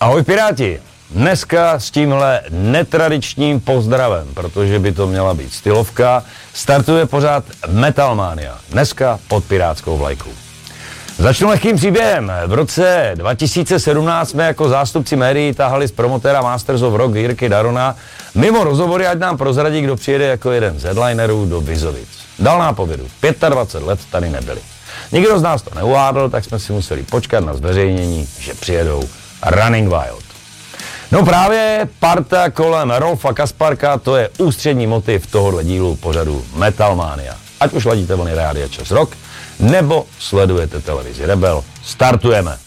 Ahoj Piráti, dneska s tímhle netradičním pozdravem, protože by to měla být stylovka, startuje pořád Metalmania, dneska pod pirátskou vlajkou. Začnu lehkým příběhem. V roce 2017 jsme jako zástupci médií tahali z promotéra Masters of Rock Jirky Darona mimo rozhovory, ať nám prozradí, kdo přijede jako jeden z headlinerů do Vizovic. Dal nápovědu, 25 let tady nebyli. Nikdo z nás to neuhádl, tak jsme si museli počkat na zveřejnění, že přijedou Running Wild. No právě parta kolem Rolfa Kasparka, to je ústřední motiv tohohle dílu pořadu Metalmania. Ať už ladíte vlny Rádia Čas Rock, nebo sledujete televizi Rebel, startujeme.